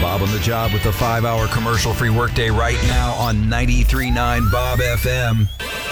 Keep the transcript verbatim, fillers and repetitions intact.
Bob on the job with the five-hour commercial-free workday right now on ninety-three point nine Bob F M.